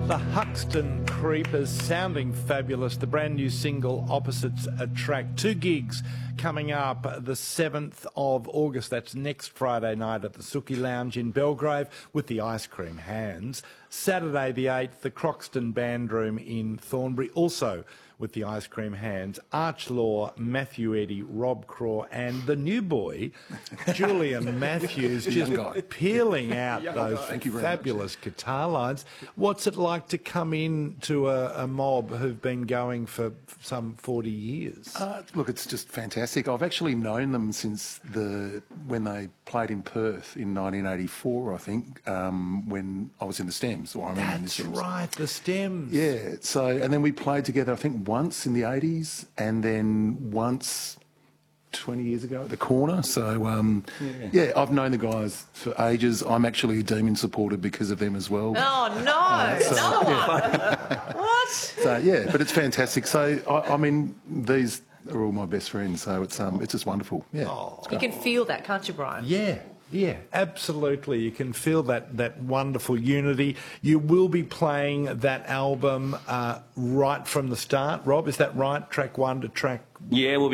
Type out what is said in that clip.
The Huxton Creepers, sounding fabulous. The brand new single, Opposites Attract. 2 gigs coming up the 7th of August. That's next Friday night at the Suki Lounge in Belgrave with the Ice Cream Hands. Saturday the 8th, the Croxton Band Room in Thornbury, also with the Ice Cream Hands. Arch Law, Matthew Eddy, Rob Craw, and the new boy, Julian Matthews, just peeling out those fabulous guitar lines. What's it like to come in to a mob who've been going for some 40 years? Look, it's just fantastic. I've actually known them since when they played in Perth in 1984, I think, when I was in the Stems. Or I remember in the Stems. Right, the Stems. Yeah, so, and then we played together, I think, once in the 80s, and then once 20 years ago at the Corner. So, yeah, I've known the guys for ages. I'm actually a Demon supporter because of them as well. Oh, no! Another one! What? So, yeah, but it's fantastic. So, I mean, these are all my best friends, so it's just wonderful. Yeah. You can feel that, can't you, Brian? Yeah, absolutely. You can feel that wonderful unity. You will be playing that album right from the start, Rob. Is that right? Track 1 to track... Yeah, we'll be